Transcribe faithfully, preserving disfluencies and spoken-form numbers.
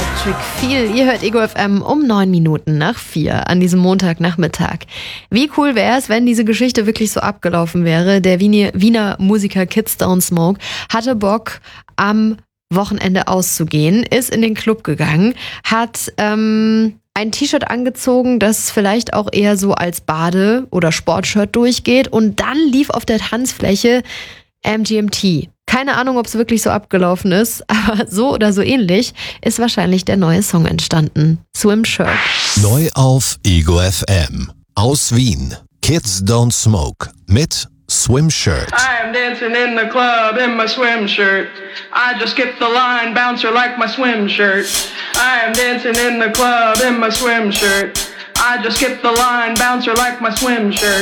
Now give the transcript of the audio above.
Electric Feel. Ihr hört Ego F M um neun Minuten nach vier an diesem Montagnachmittag. Wie cool wäre es, wenn diese Geschichte wirklich so abgelaufen wäre? Der Wiener, Wiener Musiker Kids Don't Smoke hatte Bock, am Wochenende auszugehen, ist in den Club gegangen, hat ähm, ein T-Shirt angezogen, das vielleicht auch eher so als Bade- oder Sportshirt durchgeht, und dann lief auf der Tanzfläche M G M T. Keine Ahnung, ob es wirklich so abgelaufen ist, aber so oder so ähnlich ist wahrscheinlich der neue Song entstanden. Swim Shirt. Neu auf Ego F M. Aus Wien. Kids Don't Smoke mit Swim Shirt. I am dancing in the club in my swim shirt. I just skipped the line, bouncer like my swim shirt. I am dancing in the club in my swim shirt. I just skipped the line, bouncer like my swim shirt.